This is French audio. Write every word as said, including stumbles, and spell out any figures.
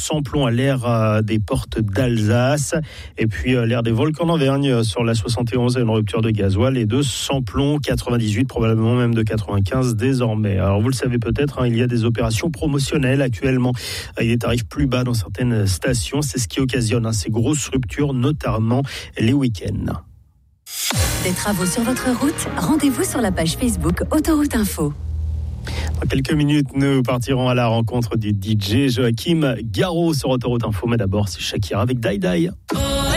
samplon à l'aire des portes d'Alsace. Et puis l'aire des volcans d'Auvergne sur la soixante et onze, une rupture de gasoil et de samplon quatre-vingt-dix-huit, probablement même de quatre-vingt-quinze désormais. Alors vous le savez peut-être, hein, il y a des opérations promotionnelles actuellement avec des tarifs plus bas dans certaines stations. C'est ce qui occasionne hein, ces grosses ruptures, notamment les week-ends. Des travaux sur votre route, rendez-vous sur la page Facebook Autoroute Info. Dans quelques minutes, nous partirons à la rencontre du D J Joachim Garraud sur Autoroute Info. Mais d'abord, c'est Shakira avec Die Die.